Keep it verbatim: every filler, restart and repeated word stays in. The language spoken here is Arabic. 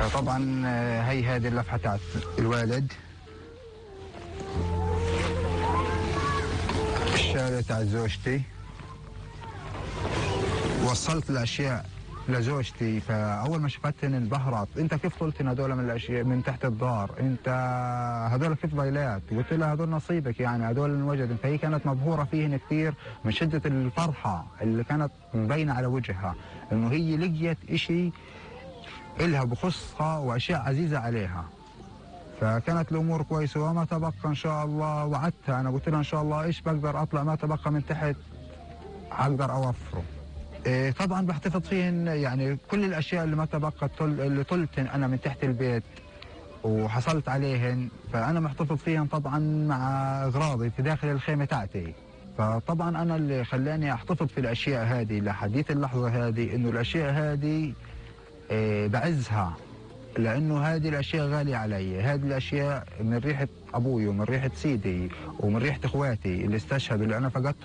فطبعا هي هذه اللفحه تاعت الوالد، الشارع تاع زوجتي. وصلت الاشياء لزوجتي، فاول ما شفتني انبهرت، انت كيف طلتنا هذول من الاشياء من تحت الدار؟ انت هذول كيف ضيلات؟ قلت لها هذول نصيبك، يعني هذول انوجد. فهي كانت مبهوره فيهن كثير من شده الفرحه اللي كانت مبينه على وجهها، انه هي لقيت شيء إلها بخصها واشياء عزيزه عليها. فكانت الامور كويسه، وما تبقى ان شاء الله وعدتها، انا قلت لها ان شاء الله ايش بقدر اطلع ما تبقى من تحت اقدر اوفره. إيه طبعا بحتفظ فيهن، يعني كل الاشياء اللي ما تبقى طل... اللي طلتن انا من تحت البيت وحصلت عليهن، فانا محتفظ فيهن طبعا مع اغراضي في داخل الخيمه تاعتي. فطبعا انا اللي خلاني احتفظ في الاشياء هذه لحديث اللحظه هذه، انه الاشياء هذه إيه بعزها، لانه هذه الاشياء غاليه علي. هذه الاشياء من ريحه ابوي ومن ريحه سيدي ومن ريحه اخواتي اللي استشهدوا، اللي انا فقدت